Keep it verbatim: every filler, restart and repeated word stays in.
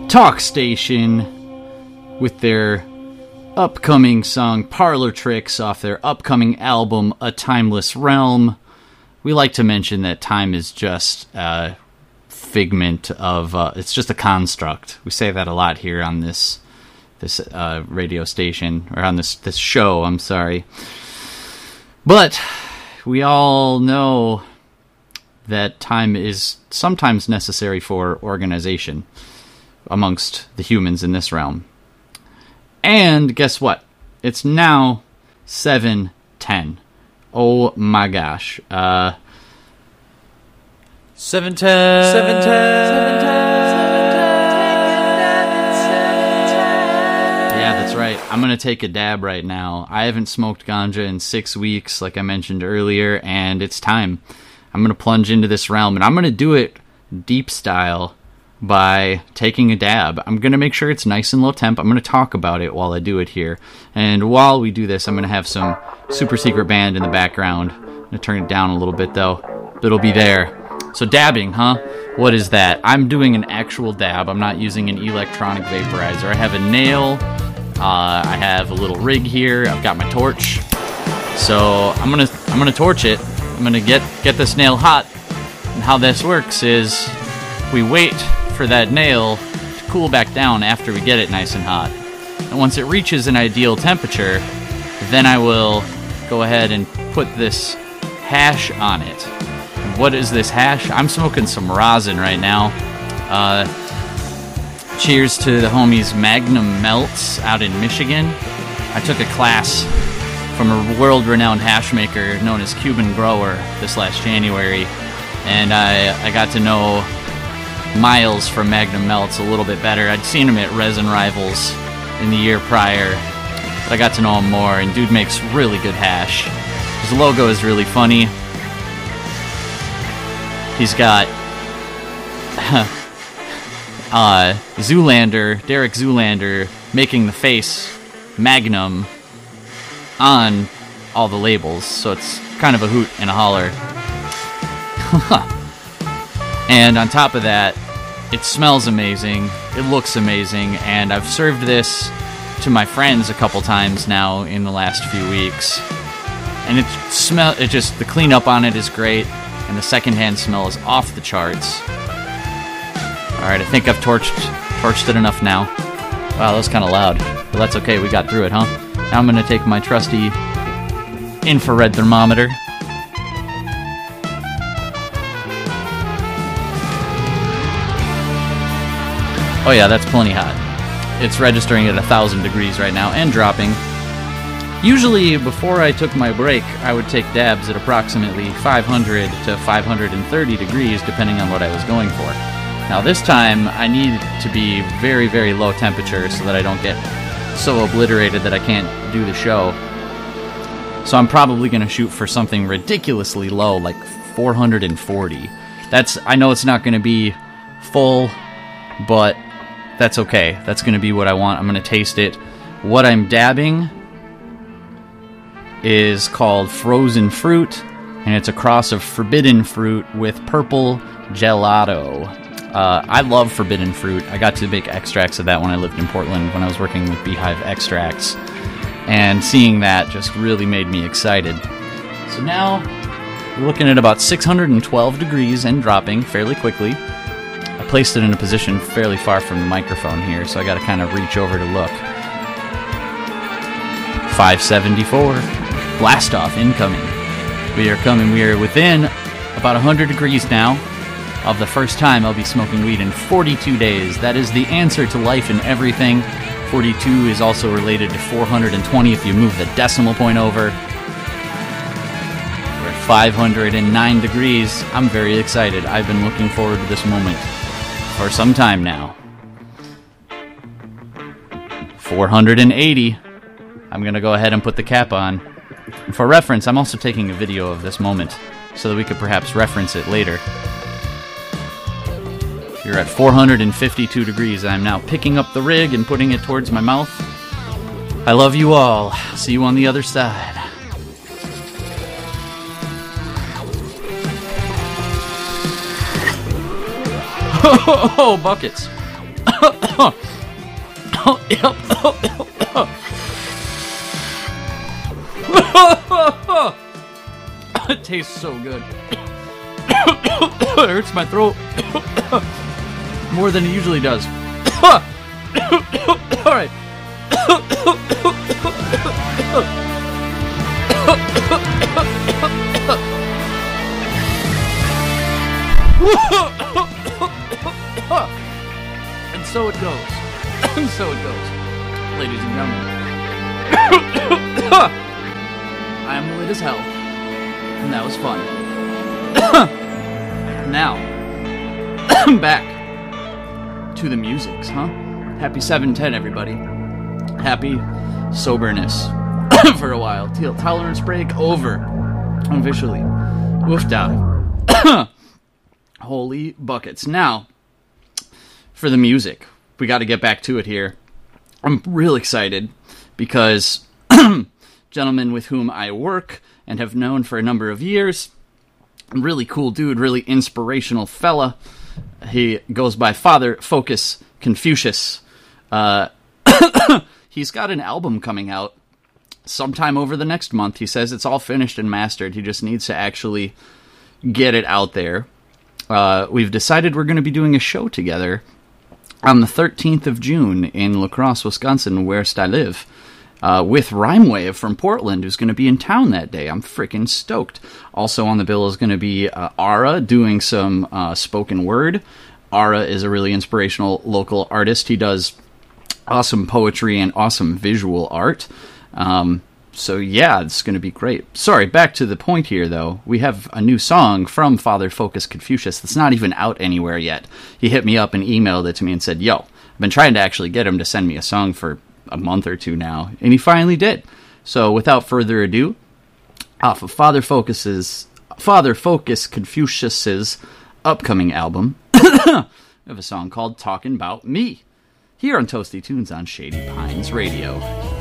talk station with their upcoming song Parlor Tricks off their upcoming album A Timeless Realm. We like to mention that time is just a figment of, uh, it's just a construct. We say that a lot here on this this uh, radio station, or on this, this show, I'm sorry. But we all know that time is sometimes necessary for organization amongst the humans in this realm. And guess what? It's now seven ten. Oh my gosh. Uh, seven ten. seven ten. seven ten. Yeah, that's right. I'm going to take a dab right now. I haven't smoked ganja in six weeks, like I mentioned earlier, and it's time. I'm going to plunge into this realm, and I'm going to do it deep style by taking a dab. I'm going to make sure it's nice and low temp. I'm going to talk about it while I do it here. And while we do this, I'm going to have some super secret band in the background. I'm going to turn it down a little bit, though. It'll be there. So dabbing, huh? What is that? I'm doing an actual dab. I'm not using an electronic vaporizer. I have a nail. Uh, I have a little rig here. I've got my torch. So I'm going to I'm going to torch it. I'm going to get, get this nail hot. And how this works is we wait for that nail to cool back down after we get it nice and hot. And once it reaches an ideal temperature, then I will go ahead and put this hash on it. And what is this hash? I'm smoking some rosin right now. Uh, cheers to the homies Magnum Melts out in Michigan. I took a class from a world-renowned hash maker known as Cuban Grower this last January, and I, I got to know Miles from Magnum Melts a little bit better. I'd seen him at Resin Rivals in the year prior, but I got to know him more, and dude makes really good hash. His logo is really funny. He's got uh, Zoolander, Derek Zoolander, making the face Magnum on all the labels, so it's kind of a hoot and a holler. And on top of that, it smells amazing, it looks amazing, and I've served this to my friends a couple times now in the last few weeks. And it smell it just the cleanup on it is great, and the secondhand smell is off the charts. Alright, I think I've torched torched it enough now. Wow, that was kinda loud. But that's okay, we got through it, huh? Now I'm gonna take my trusty infrared thermometer. Oh yeah, that's plenty hot. It's registering at a thousand degrees right now and dropping. Usually, before I took my break, I would take dabs at approximately five hundred to five hundred thirty degrees, depending on what I was going for. Now this time, I need to be very, very low temperature so that I don't get so obliterated that I can't do the show. So I'm probably going to shoot for something ridiculously low, like four hundred forty. That's, I know it's not going to be full, but that's okay. That's going to be what I want. I'm going to taste it. What I'm dabbing is called Frozen Fruit, and it's a cross of forbidden fruit with purple gelato. Uh, I love forbidden fruit. I got to make extracts of that when I lived in Portland, when I was working with Beehive Extracts, and seeing that just really made me excited. So now we're looking at about six hundred twelve degrees and dropping fairly quickly. I placed it in a position fairly far from the microphone here, so I got to kind of reach over to look. five seventy-four. Blast off incoming. We are coming. We are within about one hundred degrees now of the first time I'll be smoking weed in forty-two days. That is the answer to life and everything. forty-two is also related to four hundred twenty if you move the decimal point over. We're at five hundred nine degrees. I'm very excited. I've been looking forward to this moment for some time now. four hundred eighty. I'm going to go ahead and put the cap on. And for reference, I'm also taking a video of this moment so that we could perhaps reference it later. You're at four hundred fifty-two degrees. I'm now picking up the rig and putting it towards my mouth. I love you all. See you on the other side. Oh, buckets. Oh, yep. It tastes so good. It hurts my throat more than it usually does. All right. And so it goes. And so it goes, ladies and gentlemen. I am lit as hell, and that was fun. Now, back to the musics, huh? Happy seven ten, everybody. Happy soberness for a while. Till tolerance break over. Officially. Woofed out. Holy buckets. Now, for the music. We got to get back to it here. I'm real excited because gentleman with whom I work and have known for a number of years, really cool dude, really inspirational fella. He goes by Father Focus Confucius. Uh, he's got an album coming out sometime over the next month. He says it's all finished and mastered. He just needs to actually get it out there. Uh, we've decided we're going to be doing a show together on the thirteenth of June in La Crosse, Wisconsin, where I live, uh, with Rhymewave from Portland, who's going to be in town that day. I'm freaking stoked. Also on the bill is going to be uh, Ara doing some uh, spoken word. Ara is a really inspirational local artist. He does awesome poetry and awesome visual art. Um, so yeah, it's going to be great. Sorry, back to the point here, though. We have a new song from Father Focus Confucius that's not even out anywhere yet. He hit me up and emailed it to me and said, yo, I've been trying to actually get him to send me a song for a month or two now, and he finally did. So without further ado, off of Father Focus's Father Focus Confucius's upcoming album, we have a song called Talkin' About Me, here on Toasty Tunes on Shady Pines Radio.